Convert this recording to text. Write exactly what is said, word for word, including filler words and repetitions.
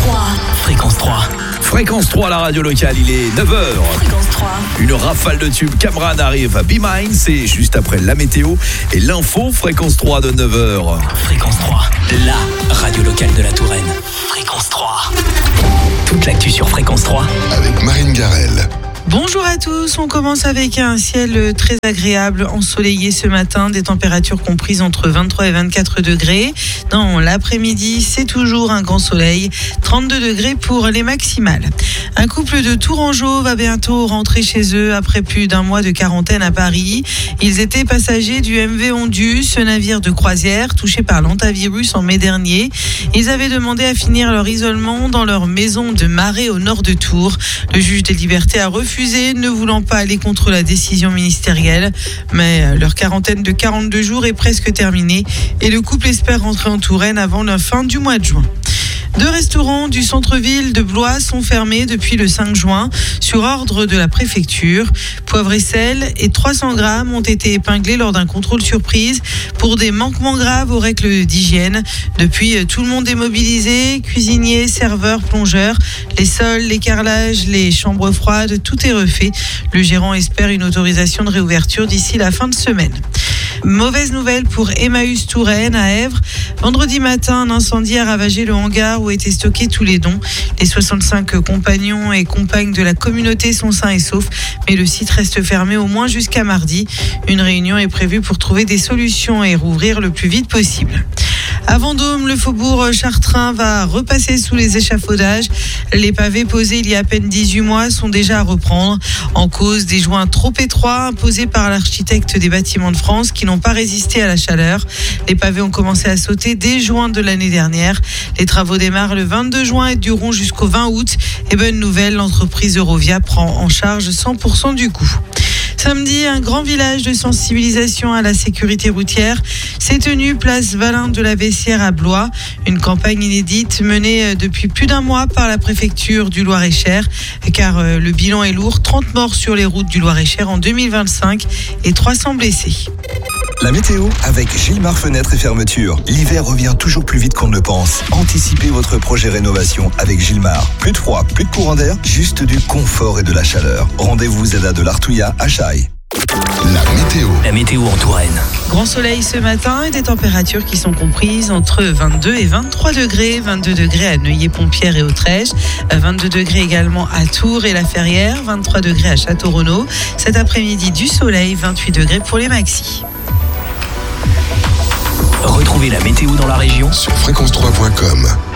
trois. Fréquence trois. Fréquence trois, la radio locale, il est neuf heures. Fréquence trois. Une rafale de tubes. Cameron arrive à Be Mine, c'est juste après la météo et l'info. Fréquence trois de neuf heures. Fréquence trois, la radio locale de la Touraine. Fréquence trois. Toute l'actu sur Fréquence trois avec Marine Garel. Bonjour à tous, on commence avec un ciel très agréable, ensoleillé ce matin, des températures comprises entre vingt-trois et vingt-quatre degrés. Dans l'après-midi, c'est toujours un grand soleil, trente-deux degrés pour les maximales. Un couple de Tourangeaux va bientôt rentrer chez eux après plus d'un mois de quarantaine à Paris. Ils étaient passagers du M V Ondu, ce navire de croisière touché par l'hantavirus en mai dernier. Ils avaient demandé à finir leur isolement dans leur maison de Marais au nord de Tours. Le juge des libertés a refusé, ne voulant pas aller contre la décision ministérielle. Mais leur quarantaine de quarante-deux jours est presque terminée et le couple espère rentrer en Touraine avant la fin du mois de juin. Deux restaurants du centre-ville de Blois sont fermés depuis le cinq juin sur ordre de la préfecture. Poivre et sel et trois cents grammes ont été épinglés lors d'un contrôle surprise pour des manquements graves aux règles d'hygiène. Depuis, tout le monde est mobilisé, cuisiniers, serveurs, plongeurs, les sols, les carrelages, les chambres froides, tout est refait. Le gérant espère une autorisation de réouverture d'ici la fin de semaine. Mauvaise nouvelle pour Emmaüs Touraine à Èvres. Vendredi matin, un incendie a ravagé le hangar où étaient stockés tous les dons. Les soixante-cinq compagnons et compagnes de la communauté sont sains et saufs, mais le site reste fermé au moins jusqu'à mardi. Une réunion est prévue pour trouver des solutions et rouvrir le plus vite possible. À Vendôme, le faubourg chartrain va repasser sous les échafaudages. Les pavés posés il y a à peine dix-huit mois sont déjà à reprendre. En cause des joints trop étroits imposés par l'architecte des bâtiments de France qui n'ont pas résisté à la chaleur. Les pavés ont commencé à sauter dès juin de l'année dernière. Les travaux démarrent le vingt-deux juin et dureront jusqu'au vingt août. Et bonne nouvelle, l'entreprise Eurovia prend en charge cent pour cent du coût. Samedi, un grand village de sensibilisation à la sécurité routière s'est tenu place Valin de la Vessière à Blois. Une campagne inédite menée depuis plus d'un mois par la préfecture du Loir-et-Cher, car le bilan est lourd, trente morts sur les routes du Loir-et-Cher en deux mille vingt-cinq et trois cents blessés. La météo avec Gilmar Fenêtres et Fermetures. L'hiver revient toujours plus vite qu'on ne le pense. Anticipez votre projet rénovation avec Gilmar. Plus de froid, plus de courant d'air, juste du confort et de la chaleur. Rendez-vous Zeda de l'Artouilla à Chaille. La météo. La météo en Touraine. Grand soleil ce matin et des températures qui sont comprises entre vingt-deux et vingt-trois degrés. vingt-deux degrés à Neuilly-Pont-Pierre et Autrèche. vingt-deux degrés également à Tours et La Ferrière. vingt-trois degrés à Château-Renaud. Cet après-midi du soleil, vingt-huit degrés pour les maxis. Retrouvez la météo dans la région Sur fréquence trois point com.